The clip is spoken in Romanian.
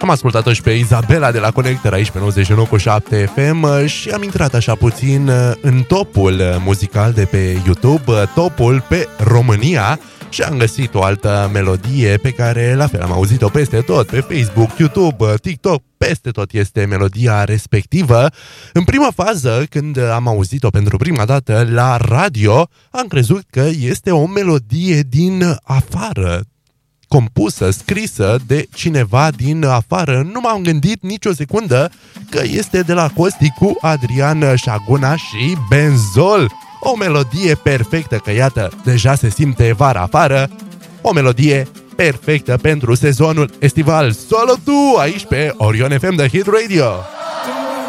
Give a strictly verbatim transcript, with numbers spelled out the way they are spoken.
Am ascultat-o și pe Izabela de la Connector aici pe nouăzeci și unu virgulă șapte F M și am intrat așa puțin în topul muzical de pe YouTube, topul pe România, și am găsit o altă melodie pe care la fel am auzit-o peste tot, pe Facebook, YouTube, TikTok, peste tot este melodia respectivă. În prima fază, când am auzit-o pentru prima dată la radio, am crezut că este o melodie din afară, compusă, scrisă de cineva din afară. Nu m-am gândit nicio secundă că este de la Costi cu Adrian Șaguna și Benzol. O melodie perfectă, că iată, deja se simte vara afară. O melodie perfectă pentru sezonul estival. Solo tu, aici pe Orion F M The Hit Radio.